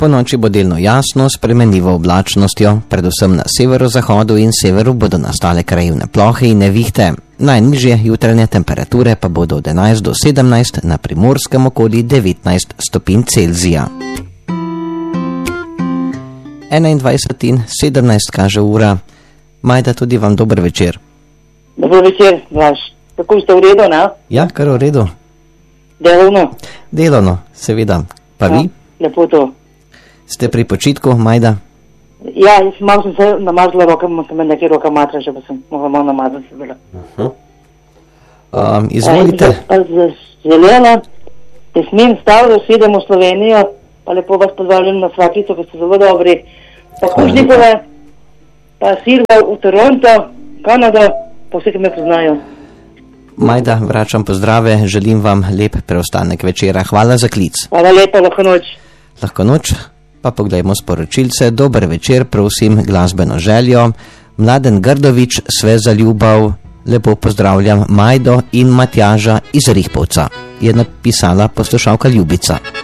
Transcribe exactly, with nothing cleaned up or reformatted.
Ponoči bo delno jasno, s spremenljivo oblačnostjo, predvsem na severozahodu in severu bodo nastale krajevne plohe in nevihte. Najnižje jutranje temperature pa bodo od enajst do sedemnajst, na Primorskem okoli devetnajst stopinj Celzija. enaindvajset in sedemnajst kaže ura. Majda, tudi vam dober večer. Dober večer, Blaž. Kako ste v redu, ne? Ja, kar v redu. Delovno? Delovno, seveda. Pa vi? Ja, lepo to. Ste pri počitku, Majda? Ja, malo sem se namazala roke, sem me nekaj roka matra, že pa sem mogla malo namazati se bila. Uh-huh. Um, izvolite. Pa želela, da smem stavljo, sedem v Slovenijo, pa lepo vas pozdravljam na Svakico, ki ste zelo dobri. Pa Kužnikove, pa Silva v Toronto, Kanada, pa vse, ki me poznajo. Majda, vračam pozdrave, želim vam lep preostanek večera. Hvala za klic. Hvala lepa, lahko noč. Lahko noč, pa pogledajmo sporočilce. Dober večer, prosim, glasbeno željo. Mladen Grdovič, sve za ljubav. Lepo pozdravljam Majdo in Matjaža iz Rihpovca, je napisala poslušalka Ljubica.